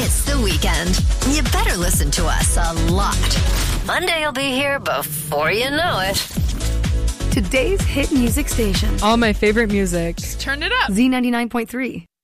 It's the weekend. You better listen to us a lot. Monday will be here before you know it. Today's hit music station. All my favorite music. Turn it up. Z99.3.